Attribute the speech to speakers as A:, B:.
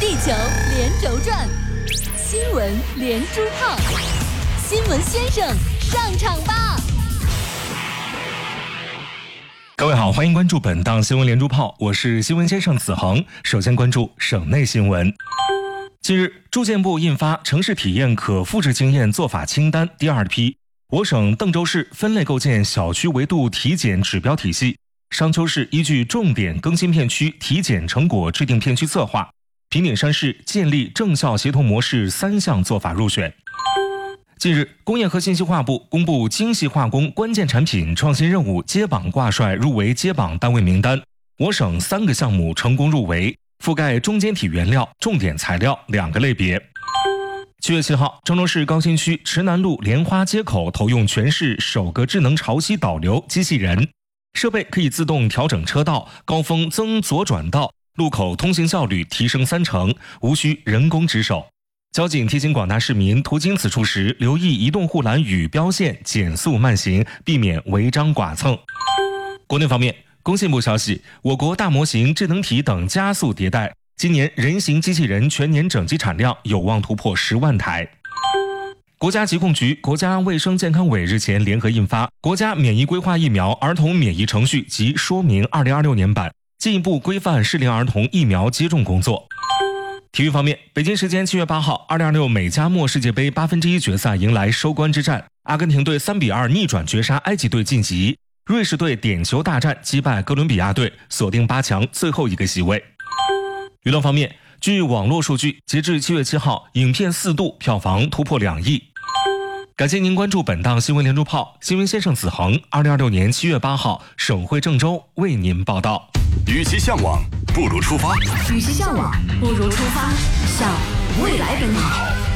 A: 地球连轴转，新闻连珠炮，新闻先生上场吧！
B: 各位好，欢迎关注本档新闻连珠炮，我是新闻先生子恒。首先关注省内新闻。近日，住建部印发城市体验可复制经验做法清单第二批，我省邓州市分类构建小区维度体检指标体系，商丘市依据重点更新片区体检成果制定片区策划，平顶山市建立政校协同模式3项做法入选。近日，工业和信息化部公布精细化工关键产品创新任务接榜挂帅入围接榜单位名单，我省3个项目成功入围，覆盖中间体原料、重点材料2个类别。7月7号，郑州市高新区池南路莲花街口投用全市首个智能潮汐导流机器人，设备可以自动调整车道，高峰增左转道，路口通行效率提升3成，无需人工值守。交警提醒广大市民途经此处时，留意移动护栏与标线，减速慢行，避免违章剐蹭。国内方面，工信部消息，我国大模型、智能体等加速迭代，今年人形机器人全年整机产量有望突破10万台。国家疾控局、国家卫生健康委日前联合印发《国家免疫规划疫苗儿童免疫程序及说明2026年版》，进一步规范适龄儿童疫苗接种工作。体育方面，北京时间7月8号，2026美加墨世界杯1/8决赛迎来收官之战，阿根廷队3-2逆转绝杀埃及队晋级，瑞士队点球大战击败哥伦比亚队，锁定8强最后一个席位。娱乐方面，据网络数据，截至7月7号，影片4度票房突破2亿。感谢您关注本档新闻连珠炮，新闻先生子恒，2026年7月8号，省会郑州为您报道。
C: 与其向往，不如出发。
A: 与其向往，不如出发，向未来奔跑。